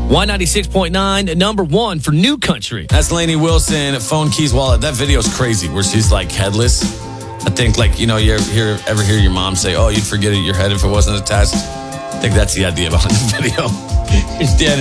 Y96.9, number one for New Country. That's Lainey Wilson, Phone Keys Wallet. That video's crazy where she's like headless. I think like, you ever hear your mom say, oh, you'd forget your head if it wasn't attached? I think that's the idea behind the video. Your dad